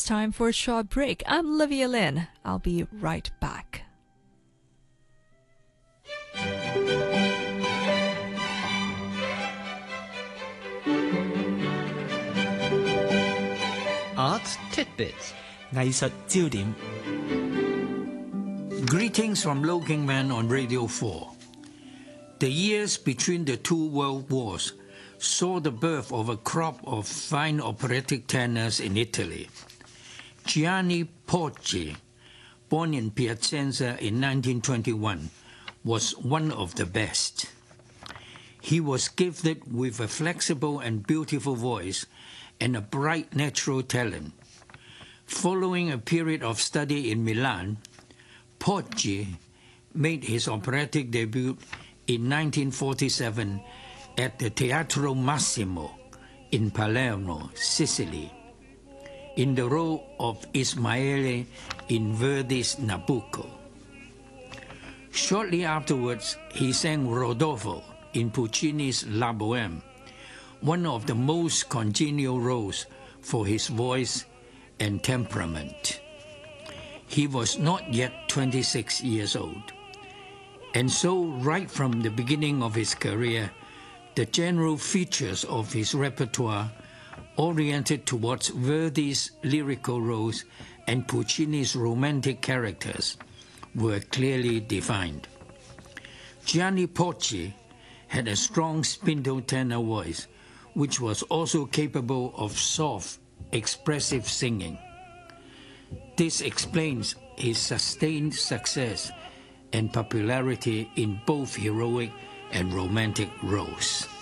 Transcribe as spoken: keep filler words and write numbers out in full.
time for a short break. I'm Livia Lynn. I'll be right back. Art Tidbits 藝術焦點 Greetings from Low King Man on Radio four. The years between the two world wars saw the birth of a crop of fine operatic tenors in Italy. Gianni Porci, born in Piacenza in nineteen twenty-one, was one of the best. He was gifted with a flexible and beautiful voice and a bright natural talent. Following a period of study in Milan, Porci made his operatic debut in nineteen forty-seven at the Teatro Massimo in Palermo, Sicily, in the role of Ismaele in Verdi's Nabucco. Shortly afterwards, he sang Rodolfo in Puccini's La Bohème, one of the most congenial roles for his voice and temperament. He was not yet twenty-six years old, and so right from the beginning of his career, the general features of his repertoire, oriented towards Verdi's lyrical roles and Puccini's romantic characters, were clearly defined. Gianni Porci had a strong spinto tenor voice, which was also capable of soft, expressive singing. This explains his sustained success and popularity in both heroic and romantic roles.